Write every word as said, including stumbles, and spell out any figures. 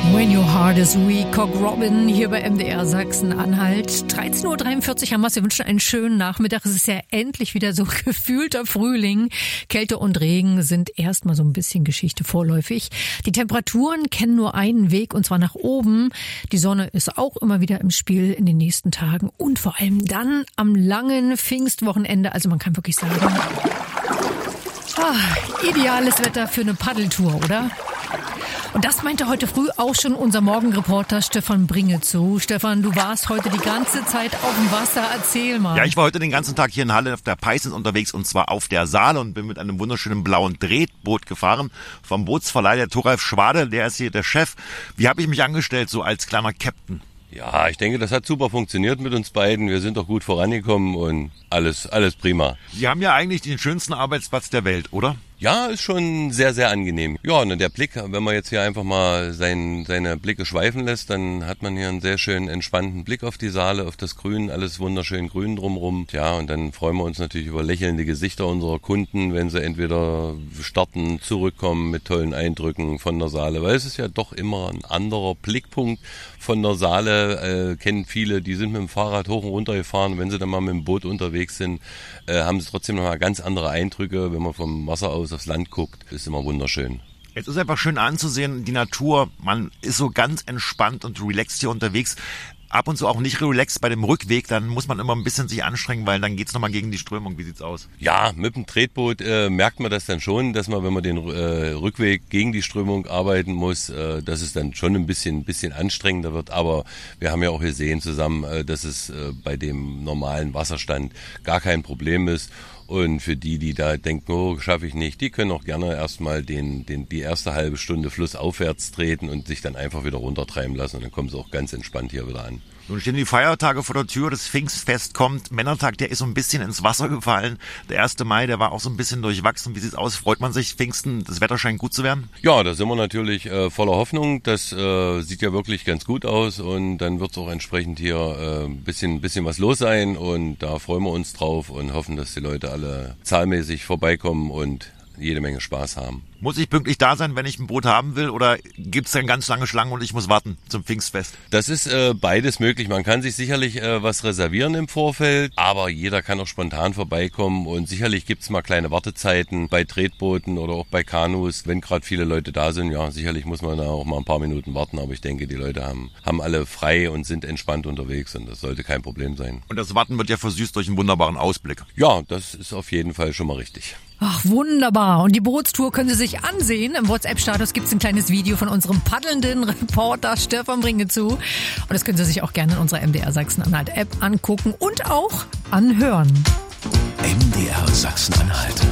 When Your Heart is Weak, Cock Robin hier bei M D R Sachsen-Anhalt. dreizehn Uhr dreiundvierzig haben wir es. Wir wünschen einen schönen Nachmittag. Es ist ja endlich wieder so gefühlter Frühling. Kälte und Regen sind erstmal so ein bisschen Geschichte vorläufig. Die Temperaturen kennen nur einen Weg, und zwar nach oben. Die Sonne ist auch immer wieder im Spiel in den nächsten Tagen und vor allem dann am langen Pfingstwochenende. Also man kann wirklich sagen, ah, ideales Wetter für eine Paddeltour, oder? Und das meinte heute früh auch schon unser Morgenreporter Stefan Bringezow. Stefan, du warst heute die ganze Zeit auf dem Wasser. Erzähl mal. Ja, ich war heute den ganzen Tag hier in Halle auf der Peisens unterwegs, und zwar auf der Saale, und bin mit einem wunderschönen blauen Tretboot gefahren vom Bootsverleih, der Thoralf Schwade, der ist hier der Chef. Wie habe ich mich angestellt, so als kleiner Captain? Ja, ich denke, das hat super funktioniert mit uns beiden. Wir sind doch gut vorangekommen und alles, alles prima. Sie haben ja eigentlich den schönsten Arbeitsplatz der Welt, oder? Ja, ist schon sehr, sehr angenehm. Ja, und der Blick, wenn man jetzt hier einfach mal sein, seine Blicke schweifen lässt, dann hat man hier einen sehr schönen, entspannten Blick auf die Saale, auf das Grün, alles wunderschön grün drumherum. Ja, und dann freuen wir uns natürlich über lächelnde Gesichter unserer Kunden, wenn sie entweder starten, zurückkommen mit tollen Eindrücken von der Saale, weil es ist ja doch immer ein anderer Blickpunkt von der Saale, äh, kennen viele, die sind mit dem Fahrrad hoch und runter gefahren. Wenn sie dann mal mit dem Boot unterwegs sind, äh, haben sie trotzdem noch mal ganz andere Eindrücke, wenn man vom Wasser aus aufs Land guckt. Ist immer wunderschön. Es ist einfach schön anzusehen, die Natur, man ist so ganz entspannt und relaxed hier unterwegs. Ab und zu auch nicht relaxed bei dem Rückweg, dann muss man immer ein bisschen sich anstrengen, weil dann geht's nochmal gegen die Strömung. Wie sieht's aus? Ja, mit dem Tretboot äh, merkt man das dann schon, dass man, wenn man den äh, Rückweg gegen die Strömung arbeiten muss, äh, dass es dann schon ein bisschen, bisschen anstrengender wird. Aber wir haben ja auch gesehen zusammen, äh, dass es äh, bei dem normalen Wasserstand gar kein Problem ist. Und für die, die da denken, oh, schaffe ich nicht, die können auch gerne erstmal den, den, die erste halbe Stunde flussaufwärts treten und sich dann einfach wieder runtertreiben lassen. Und dann kommen sie auch ganz entspannt hier wieder an. Nun stehen die Feiertage vor der Tür, das Pfingstfest kommt, Männertag, der ist so ein bisschen ins Wasser gefallen. Der erste Mai, der war auch so ein bisschen durchwachsen. Wie sieht's aus? Freut man sich, Pfingsten, das Wetter scheint gut zu werden? Ja, da sind wir natürlich äh, voller Hoffnung. Das äh, sieht ja wirklich ganz gut aus, und dann wird es auch entsprechend hier äh, ein bisschen, bisschen was los sein, und da freuen wir uns drauf und hoffen, dass die Leute alle zahlmäßig vorbeikommen und jede Menge Spaß haben. Muss ich pünktlich da sein, wenn ich ein Boot haben will, oder gibt's dann ganz lange Schlangen und ich muss warten zum Pfingstfest? Das ist äh, beides möglich. Man kann sich sicherlich äh, was reservieren im Vorfeld, aber jeder kann auch spontan vorbeikommen, und sicherlich gibt's mal kleine Wartezeiten bei Tretbooten oder auch bei Kanus, wenn gerade viele Leute da sind. Ja, sicherlich muss man da auch mal ein paar Minuten warten, aber ich denke, die Leute haben, haben alle frei und sind entspannt unterwegs, und das sollte kein Problem sein. Und das Warten wird ja versüßt durch einen wunderbaren Ausblick. Ja, das ist auf jeden Fall schon mal richtig. Ach, wunderbar. Und die Bootstour können Sie sich ansehen. Im WhatsApp-Status gibt es ein kleines Video von unserem paddelnden Reporter Stefan Bringezow. Und das können Sie sich auch gerne in unserer M D R Sachsen-Anhalt-App angucken und auch anhören. M D R Sachsen-Anhalt.